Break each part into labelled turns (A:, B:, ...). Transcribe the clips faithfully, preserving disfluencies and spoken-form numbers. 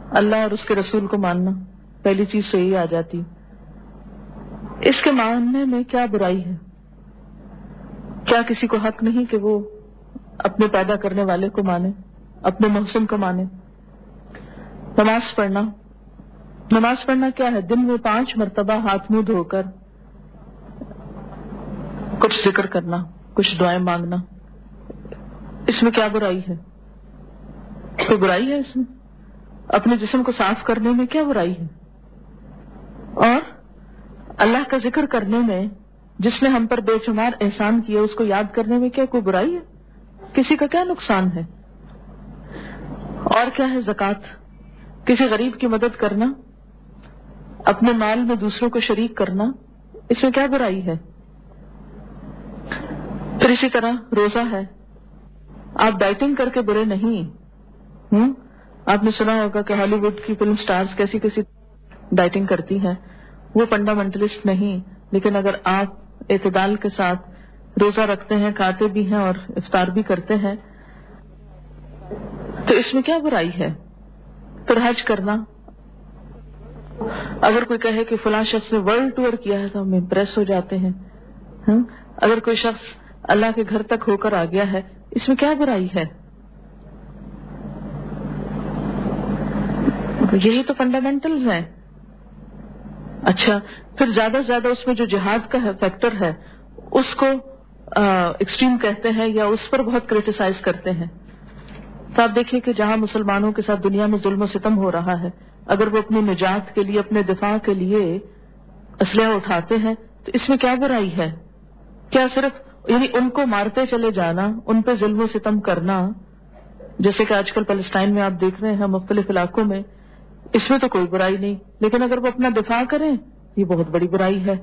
A: اللہ اور اس کے رسول کو ماننا، پہلی چیز تو یہی آ جاتی۔ اس کے ماننے میں کیا برائی ہے؟ کیا کسی کو حق نہیں کہ وہ اپنے پیدا کرنے والے کو مانے، اپنے محسن کو مانے؟ نماز پڑھنا، نماز پڑھنا کیا ہے؟ دن میں پانچ مرتبہ ہاتھ منہ دھو کر کچھ ذکر کرنا، کچھ دعائیں مانگنا، اس میں کیا برائی ہے؟ کوئی برائی ہے اس میں؟ اپنے جسم کو صاف کرنے میں کیا برائی ہے؟ اور اللہ کا ذکر کرنے میں جس نے ہم پر بے شمار احسان کیے اس کو یاد کرنے میں کیا کوئی برائی ہے؟ کسی کا کیا نقصان ہے؟ اور کیا ہے زکوٰۃ؟ کسی غریب کی مدد کرنا، اپنے مال میں دوسروں کو شریک کرنا، اس میں کیا برائی ہے؟ پھر اسی طرح روزہ ہے، آپ ڈائٹنگ کر کے برے نہیں۔ ہم آپ نے سنا ہوگا کہ ہالی ووڈ کی فلم سٹارز کیسی کیسی ڈائٹنگ کرتی ہیں، وہ فنڈامنٹلسٹ نہیں، لیکن اگر آپ اعتدال کے ساتھ روزہ رکھتے ہیں، کھاتے بھی ہیں اور افطار بھی کرتے ہیں تو اس میں کیا برائی ہے؟ پھر حج کرنا، اگر کوئی کہے کہ فلاں شخص نے ورلڈ ٹور کیا ہے تو ہم امپریس ہو جاتے ہیں۔ ہم اگر کوئی شخص اللہ کے گھر تک ہو کر آ گیا ہے، اس میں کیا برائی ہے؟ یہی تو فنڈامنٹلز ہیں۔ اچھا، پھر زیادہ سے زیادہ اس میں جو جہاد کا فیکٹر ہے اس کو ایکسٹریم کہتے ہیں یا اس پر بہت کریٹیسائز کرتے ہیں۔ تو آپ دیکھیے کہ جہاں مسلمانوں کے ساتھ دنیا میں ظلم و ستم ہو رہا ہے، اگر وہ اپنی نجات کے لیے، اپنے دفاع کے لیے اسلحہ اٹھاتے ہیں تو اس میں کیا برائی ہے؟ کیا صرف یعنی ان کو مارتے چلے جانا، ان پہ ظلم و ستم کرنا، جیسے کہ آج کل فلسطین میں آپ دیکھ رہے ہیں مختلف علاقوں میں، اس میں تو کوئی برائی نہیں، لیکن اگر وہ اپنا دفاع کریں یہ بہت بڑی برائی ہے۔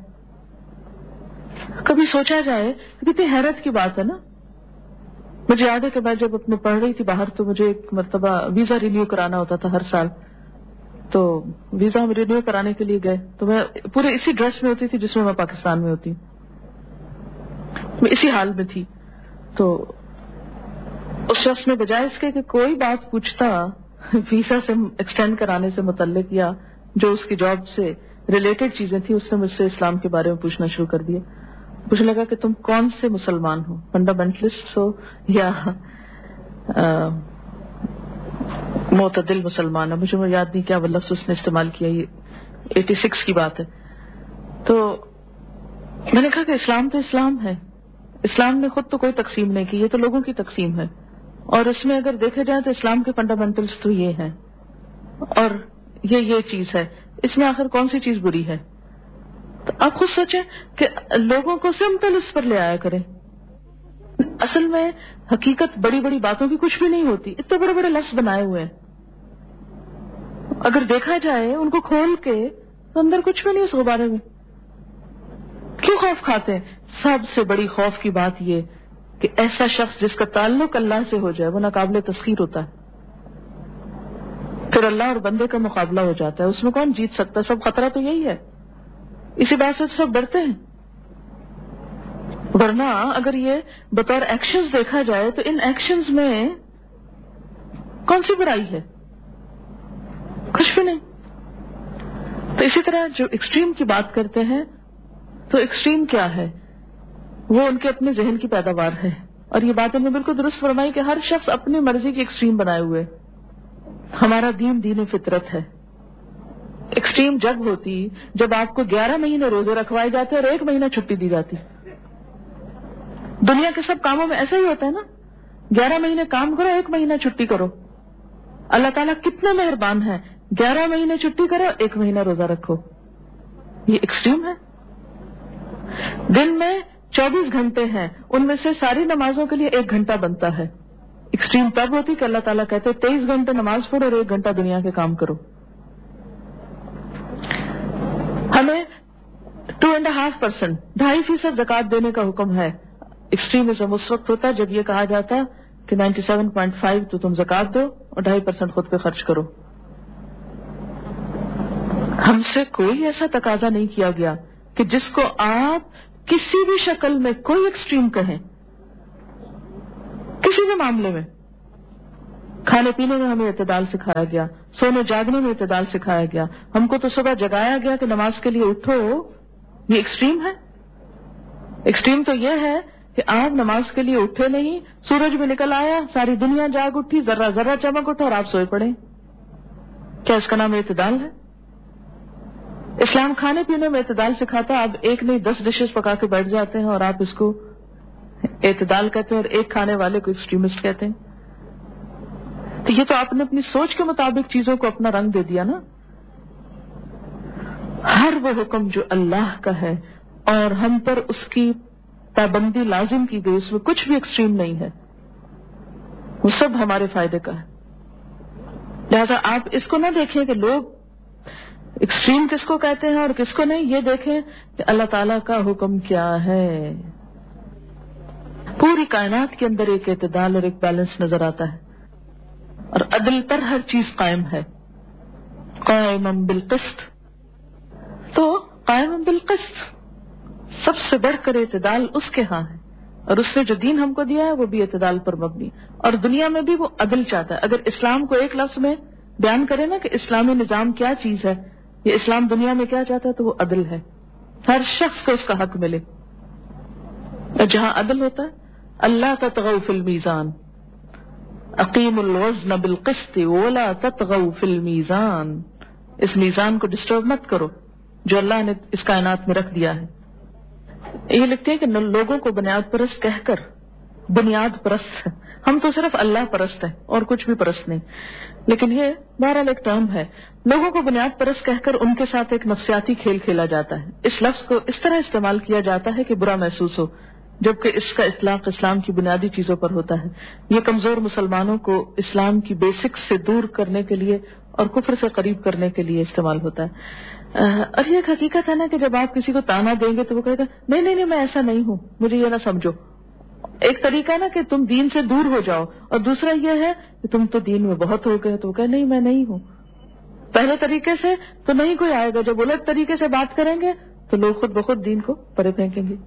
A: کبھی سوچا جائے کتنی حیرت کی بات ہے نا۔ مجھے یاد ہے کہ میں جب اپنے پڑھ رہی تھی باہر تو مجھے ایک مرتبہ ویزا رینیو کرانا ہوتا تھا ہر سال، تو ویزا ہم رینیو کرانے کے لیے گئے تو میں پورے اسی ڈریس میں ہوتی تھی جس میں میں پاکستان میں ہوتی، میں اسی حال میں تھی۔ تو اس شخص نے بجائے اس کے کہ کوئی بات پوچھتا ویزا سے ایکسٹینڈ کرانے سے متعلق یا جو اس کی جاب سے ریلیٹڈ چیزیں تھیں، اس نے مجھ سے اسلام کے بارے میں پوچھنا شروع کر دیا۔ مجھے لگا کہ تم کون سے مسلمان ہو، فنڈامنٹلسٹ ہو یا معتدل مسلمان ہے؟ مجھے یاد نہیں کیا وہ لفظ اس نے استعمال کیا، یہ ایٹی سکس کی بات ہے۔ تو میں نے کہا کہ اسلام تو اسلام ہے، اسلام نے خود تو کوئی تقسیم نہیں کی، یہ تو لوگوں کی تقسیم ہے، اور اس میں اگر دیکھا جائے تو اسلام کے فنڈامنٹلز تو یہ ہیں اور یہ یہ چیز ہے، اس میں آخر کون سی چیز بری ہے؟ تو آپ خود سوچیں کہ لوگوں کو سمپل اس پر لے آیا کریں۔ اصل میں حقیقت بڑی بڑی باتوں کی کچھ بھی نہیں ہوتی، اتنے بڑے بڑے لفظ بنائے ہوئے ہیں، اگر دیکھا جائے ان کو کھول کے تو اندر کچھ بھی نہیں اس غبارے میں۔ کیوں خوف کھاتے ہیں؟ سب سے بڑی خوف کی بات یہ کہ ایسا شخص جس کا تعلق اللہ سے ہو جائے وہ ناقابل تسخیر ہوتا ہے، پھر اللہ اور بندے کا مقابلہ ہو جاتا ہے، اس میں کون جیت سکتا ہے؟ سب خطرہ تو یہی ہے، اسی بات سے سب ڈرتے ہیں۔ ورنہ اگر یہ بطور ایکشنز دیکھا جائے تو ان ایکشنز میں کون سی برائی ہے؟ کچھ بھی نہیں۔ تو اسی طرح جو ایکسٹریم کی بات کرتے ہیں تو ایکسٹریم کیا ہے؟ وہ ان کے اپنے ذہن کی پیداوار ہے، اور یہ بات انہوں نے بالکل درست فرمائی کہ ہر شخص اپنی مرضی کی ایکسٹریم بنائے ہوئے۔ ہمارا دین دین فطرت ہے۔ ایکسٹریم جب ہوتی جب آپ کو گیارہ مہینے روزے رکھوائے جاتے اور ایک مہینہ چھٹی دی جاتی۔ دنیا کے سب کاموں میں ایسا ہی ہوتا ہے نا، گیارہ مہینے کام کرو، ایک مہینہ چھٹی کرو۔ اللہ تعالیٰ کتنے مہربان ہیں، گیارہ مہینے چھٹی کرو، ایک مہینہ روزہ رکھو۔ یہ ایکسٹریم ہے۔ دن میں چوبیس گھنٹے ہیں، ان میں سے ساری نمازوں کے لیے ایک گھنٹہ بنتا ہے۔ ایکسٹریم تب ہوتی کہ اللہ تعالیٰ کہتے تیئیس گھنٹے نماز پڑھو اور ایک گھنٹہ دنیا کے کام کرو۔ ہمیں ٹو اینڈ ہاف پرسینٹ ڈھائی فیصد زکوٰۃ دینے کا حکم ہے۔ ایکسٹریمزم اس وقت ہوتا ہے جب یہ کہا جاتا کہ نائنٹی سیون پوائنٹ فائیو تو تم زکوٰۃ دو اور ڈھائی پرسینٹ خود پہ خرچ کرو۔ ہم سے کوئی ایسا تقاضا نہیں کیا گیا کہ جس کو آپ کسی بھی شکل میں کوئی ایکسٹریم کہیں، کسی بھی معاملے میں، کھانے پینے میں ہمیں اعتدال سکھایا گیا، سونے جاگنے میں اعتدال سکھایا گیا، ہم کو تو صبح جگایا گیا کہ نماز کے لیے اٹھو. یہ ایکسٹریم ہے. ایکسٹریم تو یہ ہے کہ آپ نماز کے لیے اٹھے نہیں، سورج بھی نکل آیا، ساری دنیا جاگ اٹھی، ذرہ ذرہ چمک اٹھا اور آپ سوئے پڑے. کیا اس کا نام اعتدال ہے؟ اسلام کھانے پینے میں اعتدال سکھاتا. آپ ایک نہیں دس ڈشز پکا کے بیٹھ جاتے ہیں اور آپ اس کو اعتدال کہتے ہیں اور ایک کھانے والے کو ایکسٹریمسٹ کہتے ہیں. تو یہ تو آپ نے اپنی سوچ کے مطابق چیزوں کو اپنا رنگ دے دیا نا. ہر وہ حکم جو اللہ کا ہے اور ہم پر اس کی پابندی لازم کی گئی، اس میں کچھ بھی ایکسٹریم نہیں ہے، وہ سب ہمارے فائدے کا ہے. لہذا آپ اس کو نہ دیکھیں کہ لوگ ایکسٹریم کس کو کہتے ہیں اور کس کو نہیں، یہ دیکھیں کہ اللہ تعالیٰ کا حکم کیا ہے. پوری کائنات کے اندر ایک اعتدال اور ایک بیلنس نظر آتا ہے اور عدل پر ہر چیز قائم ہے. قائم بالقسط، تو قائم بالقسط سب سے بڑھ کر اعتدال اس کے ہاں ہے، اور اس نے جو دین ہم کو دیا ہے وہ بھی اعتدال پر مبنی، اور دنیا میں بھی وہ عدل چاہتا ہے. اگر اسلام کو ایک لفظ میں بیان کرے نا کہ اسلامی نظام کیا چیز ہے، یہ اسلام دنیا میں کیا چاہتا ہے، تو وہ عدل ہے. ہر شخص کو اس کا حق ملے. اور جہاں عدل ہوتا ہے، اللہ تطغوا فی المیزان، اقیموا الوزن بالقسط ولا تطغوا فی المیزان. اس میزان کو ڈسٹرب مت کرو جو اللہ نے اس کائنات میں رکھ دیا ہے. یہ لکھتے ہیں کہ لوگوں کو بنیاد پرست کہہ کر بنیاد پرست ہے، ہم تو صرف اللہ پرست ہیں اور کچھ بھی پرست نہیں. لیکن یہ بہرحال ایک ٹرم ہے. لوگوں کو بنیاد پرست کہہ کر ان کے ساتھ ایک نفسیاتی کھیل کھیلا جاتا ہے. اس لفظ کو اس طرح استعمال کیا جاتا ہے کہ برا محسوس ہو، جبکہ اس کا اطلاق اسلام کی بنیادی چیزوں پر ہوتا ہے. یہ کمزور مسلمانوں کو اسلام کی بیسکس سے دور کرنے کے لیے اور کفر سے قریب کرنے کے لیے استعمال ہوتا ہے. اور یہ ایک حقیقت ہے نا کہ جب آپ کسی کو تانا دیں گے تو وہ کہے گا نہیں نہیں نہیں میں ایسا نہیں ہوں، مجھے یہ نہ سمجھو. ایک طریقہ ہے نا کہ تم دین سے دور ہو جاؤ، اور دوسرا یہ ہے کہ تم تو دین میں بہت ہو گئے، تو وہ کہے نہیں میں نہیں ہوں. پہلے طریقے سے تو نہیں کوئی آئے گا، جب الٹ طریقے سے بات کریں گے تو لوگ خود بخود دین کو پرے پھینکیں گے.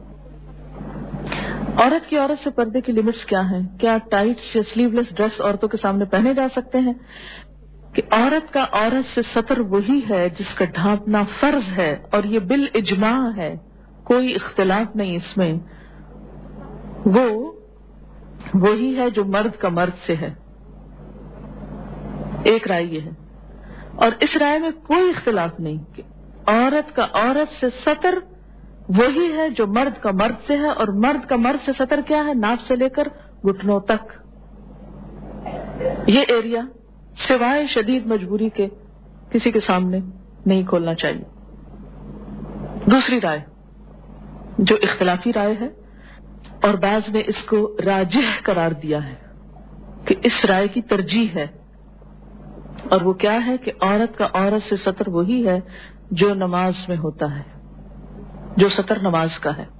A: عورت کی عورت سے پردے کی لمٹس کیا ہیں؟ کیا ٹائٹس یا سلیو لیس ڈریس عورتوں کے سامنے پہنے جا سکتے ہیں؟ کہ عورت کا عورت سے ستر وہی ہے جس کا ڈھانپنا فرض ہے، اور یہ بالاجماع ہے، کوئی اختلاف نہیں اس میں. وہ وہی ہے جو مرد کا مرد سے ہے. ایک رائے یہ ہے، اور اس رائے میں کوئی اختلاف نہیں کہ عورت کا عورت سے ستر وہی ہے جو مرد کا مرد سے ہے، اور مرد کا مرد سے ستر کیا ہے؟ ناف سے لے کر گھٹنوں تک. یہ ایریا سوائے شدید مجبوری کے کسی کے سامنے نہیں کھولنا چاہیے. دوسری رائے جو اختلافی رائے ہے اور بعض نے اس کو راجح قرار دیا ہے کہ اس رائے کی ترجیح ہے، اور وہ کیا ہے کہ عورت کا عورت سے ستر وہی ہے جو نماز میں ہوتا ہے، جو ستر نماز کا ہے.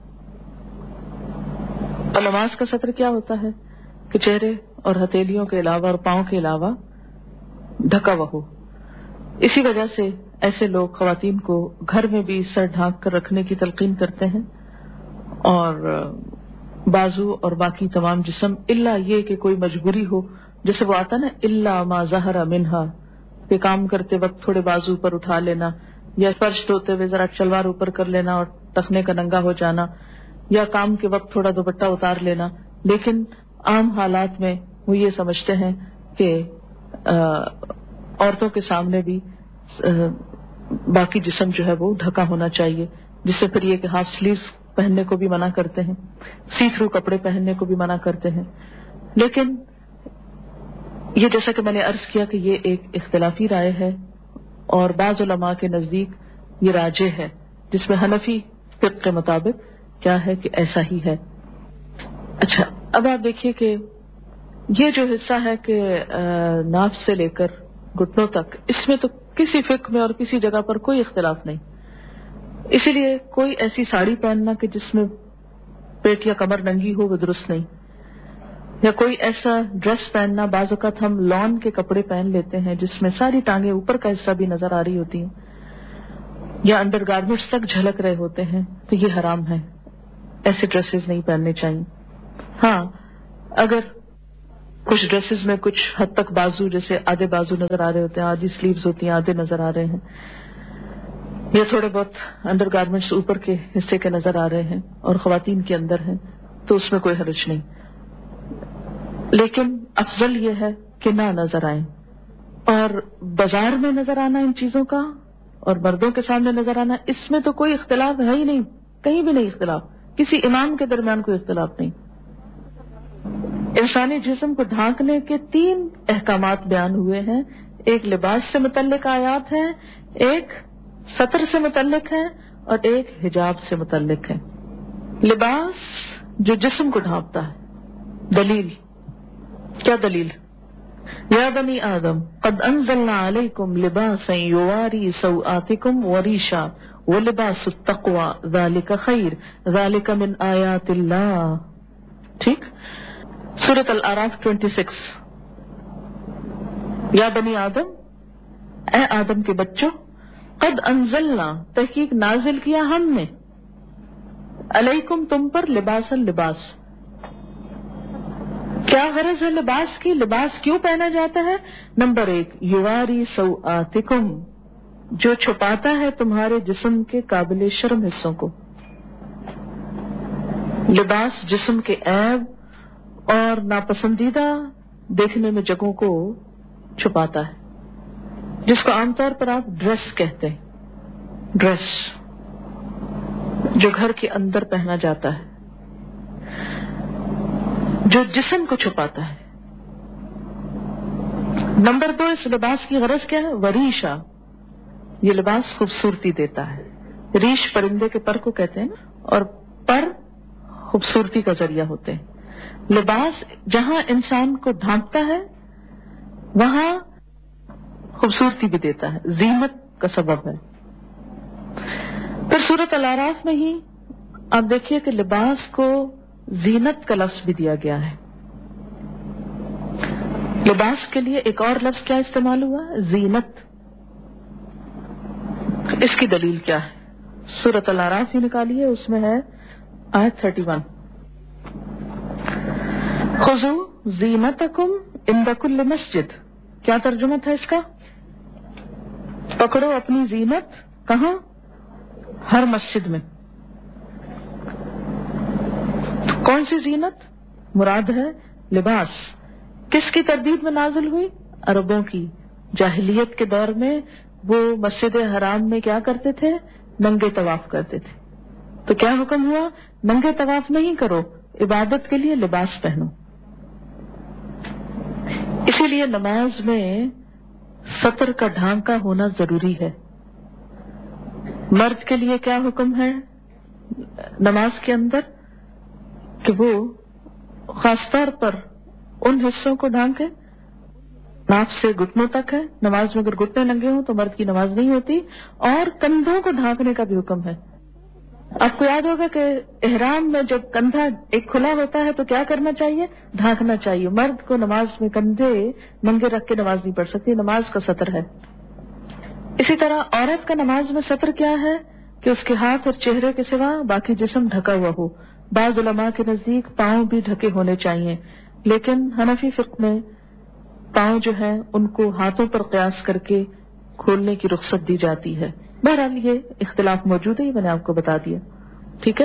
A: اور نماز کا ستر کیا ہوتا ہے کہ چہرے اور ہتھیلیوں کے علاوہ اور پاؤں کے علاوہ ڈھکا ہوا ہو. اسی وجہ سے ایسے لوگ خواتین کو گھر میں بھی سر ڈھانک کر رکھنے کی تلقین کرتے ہیں، اور بازو اور باقی تمام جسم، الا یہ کہ کوئی مجبوری ہو، جیسے وہ آتا نا الا ما ظہر منہا، کہ کام کرتے وقت تھوڑے بازو پر اٹھا لینا، یا فرش دھوتے ہوئے ذرا شلوار اوپر کر لینا اور ٹخنے کا ننگا ہو جانا، یا کام کے وقت تھوڑا دوپٹہ اتار لینا. لیکن عام حالات میں وہ یہ سمجھتے ہیں کہ عورتوں کے سامنے بھی باقی جسم جو ہے وہ ڈھکا ہونا چاہیے، جس سے پھر یہ کہ ہاف سلیوز پہننے کو بھی منع کرتے ہیں، سی تھرو کپڑے پہننے کو بھی منع کرتے ہیں. لیکن یہ جیسا کہ میں نے عرض کیا کہ یہ ایک اختلافی رائے ہے، اور بعض علماء کے نزدیک یہ راجح ہے، جس میں حنفی فقہ کے مطابق کیا ہے کہ ایسا ہی ہے. اچھا، اب آپ دیکھیے کہ یہ جو حصہ ہے کہ ناف سے لے کر گھٹنوں تک، اس میں تو کسی فقہ میں اور کسی جگہ پر کوئی اختلاف نہیں. اسی لیے کوئی ایسی ساڑی پہننا کہ جس میں پیٹ یا کمر ننگی ہو وہ درست نہیں، یا کوئی ایسا ڈریس پہننا، بعض اوقات ہم لان کے کپڑے پہن لیتے ہیں جس میں ساری ٹانگیں اوپر کا حصہ بھی نظر آ رہی ہوتی ہیں، یا انڈر گارمنٹس تک جھلک رہے ہوتے ہیں، تو یہ حرام ہے، ایسے ڈریسز نہیں پہننے چاہیے. ہاں، اگر کچھ ڈریسز میں کچھ حد تک بازو، جیسے آدھے بازو نظر آ رہے ہوتے ہیں، آدھی سلیوز ہوتی ہیں، آدھے نظر آ رہے ہیں، یا تھوڑے بہت انڈر گارمنٹس اوپر کے حصے کے نظر آ رہے ہیں اور خواتین کے اندر ہیں، تو اس میں کوئی حرج نہیں. لیکن افضل یہ ہے کہ نہ نظر آئیں. اور بازار میں نظر آنا ان چیزوں کا اور مردوں کے سامنے نظر آنا، اس میں تو کوئی اختلاف ہے ہی نہیں، کہیں بھی نہیں اختلاف، کسی امام کے درمیان کوئی اختلاف نہیں. انسانی جسم کو ڈھانکنے کے تین احکامات بیان ہوئے ہیں. ایک لباس سے متعلق آیات ہے، ایک سطر سے متعلق ہے، اور ایک حجاب سے متعلق ہے. لباس جو جسم کو ڈھانپتا ہے. دلیل کیا دلیل؟ یا بنی آدم قد انزلنا علیکم لباسا یواری سوآتکم وریشا ولباس التقوی ذالک خیر ذالک من آیات اللہ. ٹھیک. سورۃ الاعراف چھبیس. یا بنی آدم، اے آدم کے بچوں، قد انزلنا تحقیق نازل کیا ہم نے، علیکم تم پر، لباسا لباس. کیا غرض ہے لباس کی؟ لباس کیوں پہنا جاتا ہے؟ نمبر ایک، یواری سوآتکم، جو چھپاتا ہے تمہارے جسم کے قابل شرم حصوں کو. لباس جسم کے عیب اور ناپسندیدہ دیکھنے میں جگہوں کو چھپاتا ہے، جس کو عام طور پر آپ ڈریس کہتے ہیں. ڈریس جو گھر کے اندر پہنا جاتا ہے، جو جسم کو چھپاتا ہے. نمبر دو، اس لباس کی غرض کیا ہے؟ وریشا، یہ لباس خوبصورتی دیتا ہے. ریش پرندے کے پر کو کہتے ہیں، اور پر خوبصورتی کا ذریعہ ہوتے ہیں. لباس جہاں انسان کو ڈھانپتا ہے وہاں خوبصورتی بھی دیتا ہے، زینت کا سبب ہے. پھر سورۃ الاعراف میں ہی آپ دیکھیے کہ لباس کو زینت کا لفظ بھی دیا گیا ہے. لباس کے لیے ایک اور لفظ کیا استعمال ہوا؟ زینت. اس کی دلیل کیا ہے؟ سورۃ الاعراف ہی نکالیے، اس میں ہے آیت اکتیس. خذوا زینتکم عند کل مسجد. کیا ترجمہ تھا اس کا؟ پکڑو اپنی زینت کہاں؟ ہر مسجد میں. کون سی زینت؟ مراد ہے لباس. کس کی تردید میں نازل ہوئی؟ عربوں کی. جاہلیت کے دور میں وہ مسجد حرام میں کیا کرتے تھے؟ ننگے طواف کرتے تھے. تو کیا حکم ہوا؟ ننگے طواف نہیں کرو، عبادت کے لیے لباس پہنو. اسی لیے نماز میں سطر کا ڈھانکا ہونا ضروری ہے. مرد کے لیے کیا حکم ہے نماز کے اندر؟ کہ وہ خاص طور پر ان حصوں کو ڈھانکے ناک سے گھٹنوں تک ہے. نماز میں اگر گھٹنے ننگے ہوں تو مرد کی نماز نہیں ہوتی. اور کندھوں کو ڈھانکنے کا بھی حکم ہے. آپ کو یاد ہوگا کہ احرام میں جب کندھا ایک کھلا ہوتا ہے تو کیا کرنا چاہیے؟ ڈھانکنا چاہیے. مرد کو نماز میں کندھے ننگے رکھ کے نماز نہیں پڑھ سکتی، نماز کا سطر ہے. اسی طرح عورت کا نماز میں سطر کیا ہے؟ کہ اس کے ہاتھ اور چہرے کے سوا باقی جسم ڈھکا ہوا ہو. بعض علماء کے نزدیک پاؤں بھی ڈھکے ہونے چاہیے، لیکن حنفی فقہ میں پاؤں جو ہیں ان کو ہاتھوں پر قیاس کر کے کھولنے کی رخصت دی جاتی ہے. بہرحال یہ اختلاف موجود ہے، یہ میں نے آپ کو بتا دیا. ٹھیک ہے.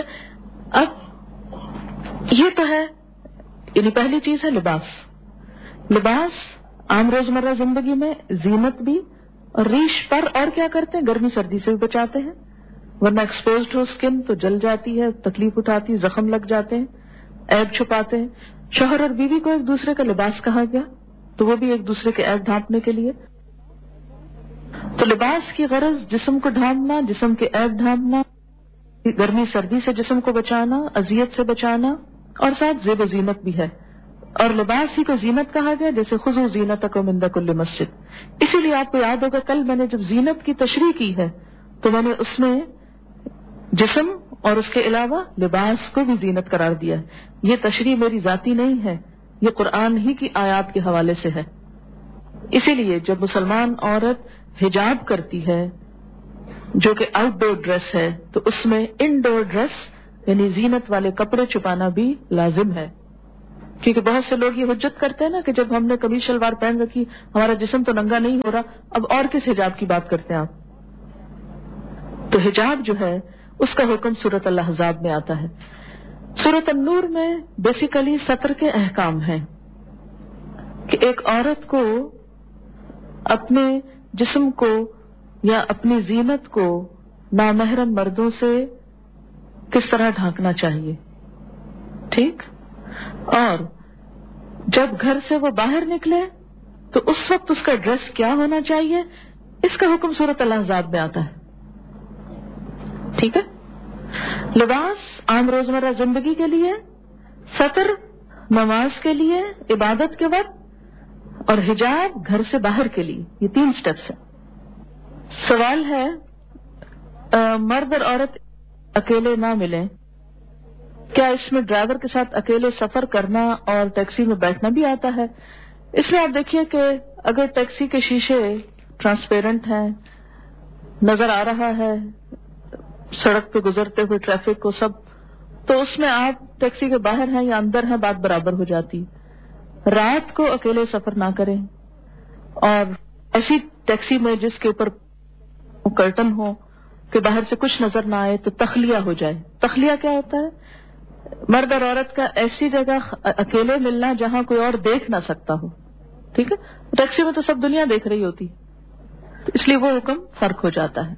A: اب یہ تو ہے، یعنی پہلی چیز ہے لباس. لباس عام روزمرہ زندگی میں زینت بھی، اور ریش پر اور کیا کرتے ہیں؟ گرمی سردی سے بھی بچاتے ہیں، ورنہ ایکسپوزڈ ہو اسکن تو جل جاتی ہے، تکلیف اٹھاتی، زخم لگ جاتے ہیں، عیب چھپاتے ہیں. شوہر اور بیوی کو ایک دوسرے کا لباس کہا گیا، تو وہ بھی ایک دوسرے کے عیب ڈھانپنے کے لیے. تو لباس کی غرض جسم کو ڈھانپنا، جسم کے عیب ڈھانپنا، گرمی سردی سے جسم کو بچانا، اذیت سے بچانا، اور ساتھ زیب و زینت بھی ہے. اور لباس ہی کو زینت کہا گیا، جیسے خذوا زینتکم عند کل مسجد. اسی لیے آپ کو یاد ہوگا کل میں نے جب زینت کی تشریح کی ہے تو میں نے اس میں جسم اور اس کے علاوہ لباس کو بھی زینت قرار دیا ہے. یہ تشریح میری ذاتی نہیں ہے، یہ قرآن ہی کی آیات کے حوالے سے ہے. اسی لیے جب مسلمان عورت حجاب کرتی ہے جو کہ آؤٹ ڈور ڈریس ہے، تو اس میں ان ڈور ڈریس یعنی زینت والے کپڑے چھپانا بھی لازم ہے. کیونکہ بہت سے لوگ یہ حجت کرتے ہیں نا کہ جب ہم نے قمیص شلوار پہن رکھی ہمارا جسم تو ننگا نہیں ہو رہا، اب اور کس حجاب کی بات کرتے ہیں آپ؟ تو حجاب جو ہے اس کا حکم سورۃ الاحزاب میں آتا ہے. سورۃ النور میں بیسیکلی ستر کے احکام ہیں کہ ایک عورت کو اپنے جسم کو یا اپنی زینت کو نامحرم مردوں سے کس طرح ڈھانکنا چاہیے. ٹھیک. اور جب گھر سے وہ باہر نکلے تو اس وقت اس کا ڈریس کیا ہونا چاہیے، اس کا حکم سورۃ الاحزاب میں آتا ہے. ٹھیک ہے. لباس عام روزمرہ زندگی کے لیے، ستر نماز کے لیے عبادت کے وقت، اور حجاب گھر سے باہر کے لیے. یہ تین سٹیپس ہیں. سوال ہے آ, مرد اور عورت اکیلے نہ ملیں، کیا اس میں ڈرائیور کے ساتھ اکیلے سفر کرنا اور ٹیکسی میں بیٹھنا بھی آتا ہے؟ اس میں آپ دیکھیے کہ اگر ٹیکسی کے شیشے ٹرانسپیرنٹ ہیں، نظر آ رہا ہے سڑک پہ گزرتے ہوئے ٹریفک کو سب، تو اس میں آپ ٹیکسی کے باہر ہیں یا اندر ہیں بات برابر ہو جاتی. رات کو اکیلے سفر نہ کریں، اور ایسی ٹیکسی میں جس کے اوپر کرٹن ہو کہ باہر سے کچھ نظر نہ آئے تو تخلیہ ہو جائے. تخلیہ کیا ہوتا ہے؟ مرد اور عورت کا ایسی جگہ اکیلے ملنا جہاں کوئی اور دیکھ نہ سکتا ہو. ٹھیک ہے. ٹیکسی میں تو سب دنیا دیکھ رہی ہوتی، اس لیے وہ حکم فرق ہو جاتا ہے.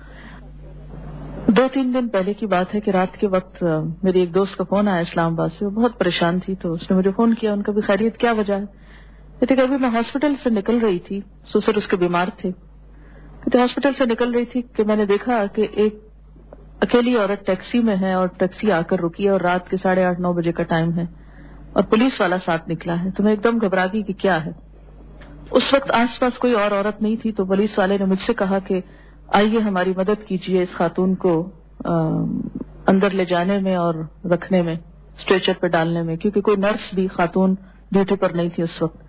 A: دو تین دن پہلے کی بات ہے کہ رات کے وقت میری ایک دوست کا فون آیا اسلام آباد سے. وہ بہت پریشان تھی تو اس نے مجھے فون کیا. ان کا بھی خیریت کیا وجہ ہے؟ کہتے کہ ابھی میں ہاسپٹل سے نکل رہی تھی، سسر اس کے بیمار تھے. کہتے ہاسپٹل سے نکل رہی تھی کہ میں نے دیکھا کہ ایک اکیلی عورت ٹیکسی میں ہے اور ٹیکسی آ کر رکی ہے اور رات کے ساڑھے آٹھ نو بجے کا ٹائم ہے اور پولیس والا ساتھ نکلا ہے. تو میں ایک دم گھبرا گئی کہ کیا ہے. اس وقت آس پاس کوئی اور عورت نہیں تھی تو پولیس والے نے مجھ سے کہا کہ آئیے ہماری مدد کیجیے اس خاتون کو اندر لے جانے میں اور رکھنے میں، اسٹریچر پہ ڈالنے میں، کیونکہ کوئی نرس بھی خاتون ڈیوٹی پر نہیں تھی اس وقت.